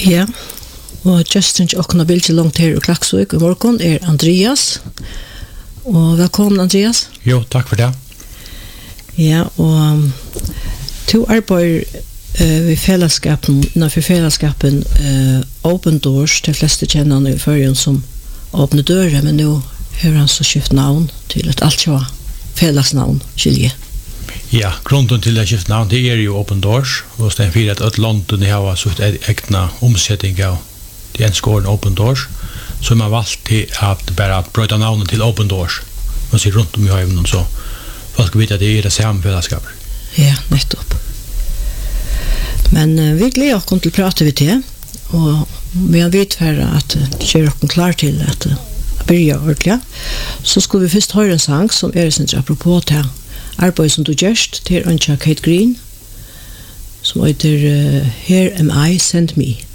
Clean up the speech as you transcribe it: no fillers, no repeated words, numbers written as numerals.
Ja, og Justin Jokkona vil ikke langt her i Klaksvik i morgen Andreas. Og velkommen Andreas. Jo, takk for det. Ja, og to arbeider vi fellesskapen, innenfor fellesskapen Open Doors, de fleste kjenner i førjen som åpner dører, men nå har han så skift navn til et alt så fellesnavn, Kylje. Ja, grunden til det skift navn, det jo Open Doors, og det for at London har så egna omsetting av de enskåren Open Doors, så man valgt til at bare brøyta navnet til Open Doors, man sier rundt om i høyven, så folk vet at det det samme fellesskapet. Ja, nettopp. Men vi gleder oss til å prate vi til, og vi har vidt for at gjør oss klar til at börja ordentligt. Så skulle vi först höra en sang som sin apropos till arbeid som du gjørst til Ancha Kate Green som heter Here Am I, Send Me.